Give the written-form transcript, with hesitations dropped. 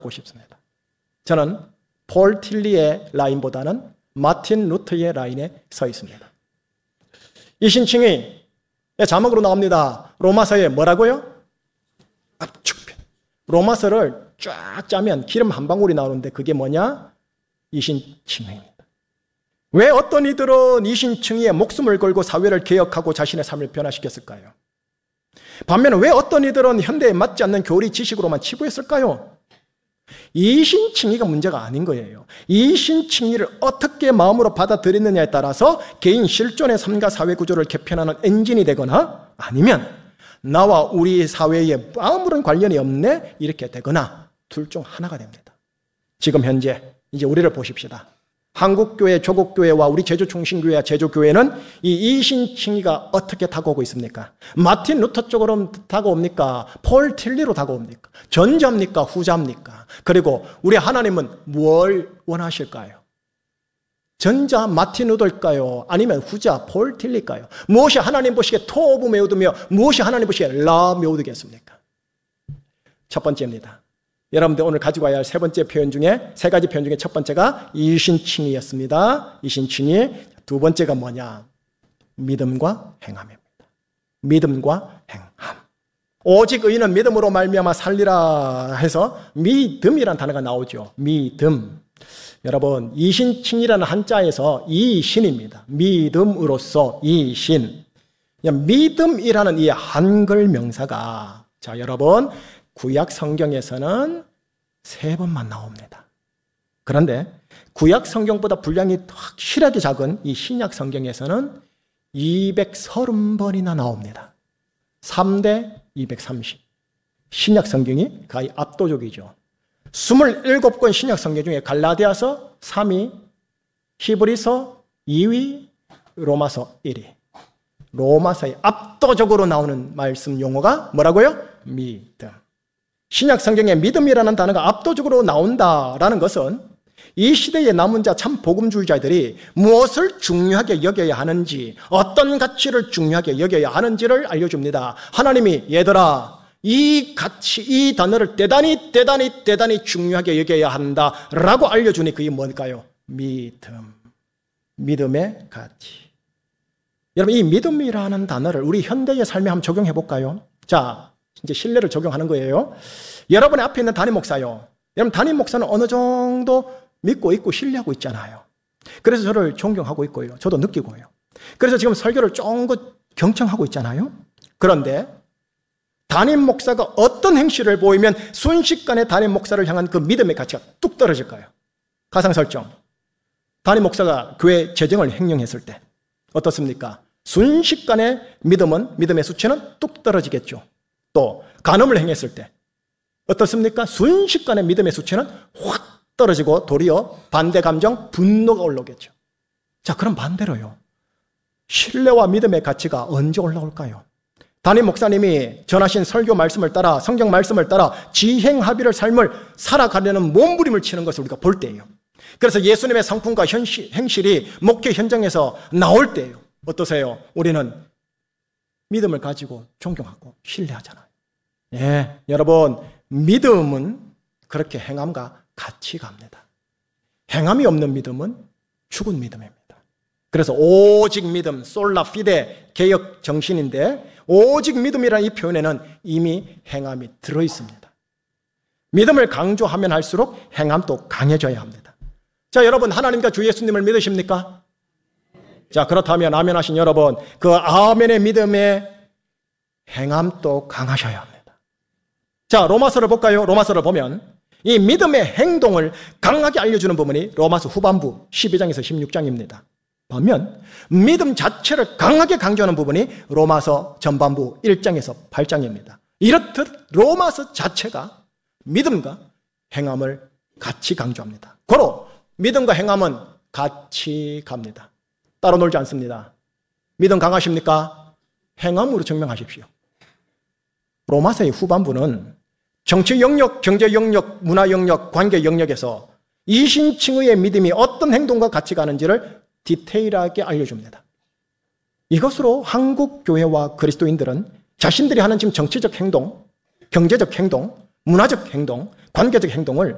싶습니다. 저는 폴 틸리의 라인보다는 마틴 루터의 라인에 서 있습니다. 이신칭의 자막으로 나옵니다. 로마서에 뭐라고요? 압축편. 로마서를 쫙 짜면 기름 한 방울이 나오는데 그게 뭐냐? 이신칭의입니다. 왜 어떤 이들은 이신칭의에 목숨을 걸고 사회를 개혁하고 자신의 삶을 변화시켰을까요? 반면에 왜 어떤 이들은 현대에 맞지 않는 교리 지식으로만 치부했을까요? 이신칭의가 문제가 아닌 거예요. 이신칭의를 어떻게 마음으로 받아들이느냐에 따라서 개인 실존의 삶과 사회 구조를 개편하는 엔진이 되거나 아니면 나와 우리 사회에 아무런 관련이 없네 이렇게 되거나 둘 중 하나가 됩니다. 지금 현재 이제 우리를 보십시다. 한국교회, 조국교회와 우리 제주총신교회와 제주교회는 이 이신칭의가 어떻게 다가오고 있습니까? 마틴 루터 쪽으로 다가옵니까? 폴 틸리로 다가옵니까? 전자입니까? 후자입니까? 그리고 우리 하나님은 뭘 원하실까요? 전자 마틴 루터일까요? 아니면 후자 폴 틸리일까요? 무엇이 하나님 보시기에 토브 메우드며 무엇이 하나님 보시기에 라 메우드겠습니까? 첫 번째입니다. 여러분들 오늘 가지고 와야 할 세 번째 표현 중에 세 가지 표현 중에 첫 번째가 이신칭의였습니다. 이신칭의. 두 번째가 뭐냐? 믿음과 행함입니다. 믿음과 행함. 오직 의인은 믿음으로 말미암아 살리라 해서 믿음이라는 단어가 나오죠. 믿음. 여러분 이신칭이라는 한자에서 이신입니다. 믿음으로써 이신. 믿음이라는 이 한글 명사가 자 여러분 구약 성경에서는 3번만 나옵니다. 그런데 구약 성경보다 분량이 확실하게 작은 이 신약 성경에서는 230번이나 나옵니다. 3대 230. 신약 성경이 거의 압도적이죠. 27권 신약 성경 중에 갈라디아서 3위, 히브리서 2위, 로마서 1위. 로마서에 압도적으로 나오는 말씀 용어가 뭐라고요? 믿음. 신약 성경에 믿음이라는 단어가 압도적으로 나온다라는 것은 이 시대의 남은 자 참 복음주의자들이 무엇을 중요하게 여겨야 하는지 어떤 가치를 중요하게 여겨야 하는지를 알려줍니다. 하나님이 얘들아 이 가치, 이 단어를 대단히 중요하게 여겨야 한다라고 알려주니 그게 뭘까요? 믿음. 믿음의 가치. 여러분 이 믿음이라는 단어를 우리 현대의 삶에 한번 적용해 볼까요? 자 이제 신뢰를 적용하는 거예요. 여러분의 앞에 있는 담임 목사요. 여러분 담임 목사는 어느 정도 믿고 있고 신뢰하고 있잖아요. 그래서 저를 존경하고 있고요. 저도 느끼고요. 그래서 지금 설교를 쫑긋 경청하고 있잖아요. 그런데 담임 목사가 어떤 행실을 보이면 순식간에 담임 목사를 향한 그 믿음의 가치가 뚝 떨어질까요? 가상 설정. 담임 목사가 교회 재정을 횡령했을 때 어떻습니까? 순식간에 믿음의 수치는 뚝 떨어지겠죠. 또 간음을 행했을 때 어떻습니까? 순식간에 믿음의 수치는 확 떨어지고 도리어 반대 감정, 분노가 올라오겠죠. 자, 그럼 반대로요. 신뢰와 믿음의 가치가 언제 올라올까요? 담임 목사님이 전하신 설교 말씀을 따라 성경 말씀을 따라 지행합의를 삶을 살아가려는 몸부림을 치는 것을 우리가 볼 때예요. 그래서 예수님의 성품과 행실이 목회 현장에서 나올 때예요. 어떠세요? 우리는 믿음을 가지고 존경하고 신뢰하잖아요. 예, 여러분 믿음은 그렇게 행함과 같이 갑니다. 행함이 없는 믿음은 죽은 믿음입니다. 그래서 오직 믿음, 솔라 피데 개혁 정신인데 오직 믿음이라는 이 표현에는 이미 행함이 들어있습니다. 믿음을 강조하면 할수록 행함도 강해져야 합니다. 자, 여러분 하나님과 주 예수님을 믿으십니까? 자, 그렇다면 아멘 하신 여러분, 그 아멘의 믿음에 행함도 강하셔야 합니다. 자, 로마서를 볼까요? 로마서를 보면 이 믿음의 행동을 강하게 알려주는 부분이 로마서 후반부 12장에서 16장입니다. 반면 믿음 자체를 강하게 강조하는 부분이 로마서 전반부 1장에서 8장입니다. 이렇듯 로마서 자체가 믿음과 행함을 같이 강조합니다. 고로 믿음과 행함은 같이 갑니다. 따로 놀지 않습니다. 믿음 강하십니까? 행함으로 증명하십시오. 로마서의 후반부는 정치 영역, 경제 영역, 문화 영역, 관계 영역에서 이신칭의의 믿음이 어떤 행동과 같이 가는지를 디테일하게 알려줍니다. 이것으로 한국 교회와 그리스도인들은 자신들이 하는 지금 정치적 행동, 경제적 행동, 문화적 행동, 관계적 행동을